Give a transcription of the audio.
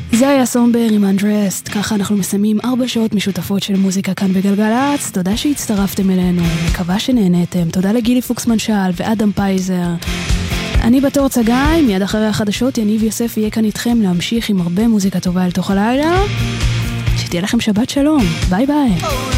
זה היה סומבר עם אנדרסט. ככה אנחנו מסיימים 4 שעות משותפות של מוזיקה כאן בגלגלץ. תודה שהצטרפתם אלינו, מקווה שנהנתם. תודה לגילי פוקסמן שאל ואדם פייזר. אני בתור צגאי, מיד אחרי החדשות יניב יוסף יהיה כאן איתכם להמשיך עם הרבה מוזיקה טובה אל תוך הלילה. שתהיה לכם שבת שלום, ביי ביי.